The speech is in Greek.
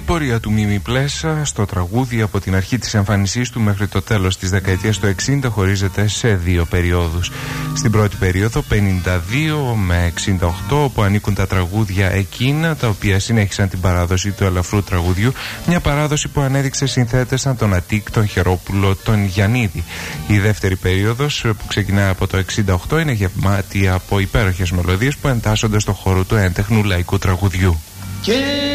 Η πορεία του Μίμη Πλέσσα στο τραγούδι από την αρχή της εμφάνισής του μέχρι το τέλος της δεκαετίας του 60 χωρίζεται σε δύο περιόδους. Στην πρώτη περίοδο 52 με 68, όπου ανήκουν τα τραγούδια εκείνα τα οποία συνέχισαν την παράδοση του ελαφρού τραγουδιού, μια παράδοση που ανέδειξε συνθέτες σαν τον Αττίκ, τον Χερόπουλο, τον Γιαννίδη. Η δεύτερη περίοδος, που ξεκινά από το 68, είναι γεμάτη από υπέροχες μελωδίες που εντάσσονται στο χώρο του έντεχνου λαϊκού τραγουδιού.